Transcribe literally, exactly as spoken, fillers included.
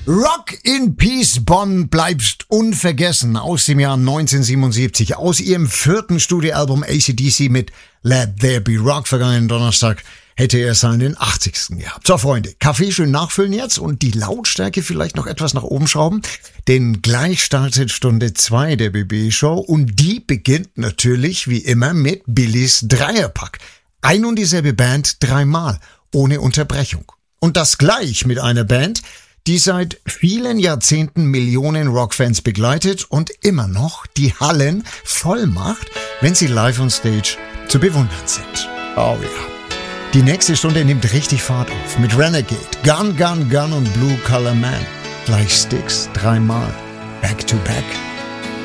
Rock in Peace Bonn bleibst unvergessen aus dem Jahr neunzehnhundertsiebenundsiebzig, aus ihrem vierten Studioalbum A C D C mit Let There Be Rock. Vergangenen Donnerstag hätte er seinen achtzigsten gehabt. So Freunde, Kaffee schön nachfüllen jetzt und die Lautstärke vielleicht noch etwas nach oben schrauben, denn gleich startet Stunde zwei der B B-Show und die beginnt natürlich wie immer mit Billys Dreierpack. Ein und dieselbe Band dreimal, ohne Unterbrechung. Und das gleich mit einer Band, die seit vielen Jahrzehnten Millionen Rockfans begleitet und immer noch die Hallen voll macht, wenn sie live on stage zu bewundern sind. Oh ja. Die nächste Stunde nimmt richtig Fahrt auf mit Renegade, Gun, Gun, Gun und Blue Collar Man. Gleich Styx dreimal. Back to back.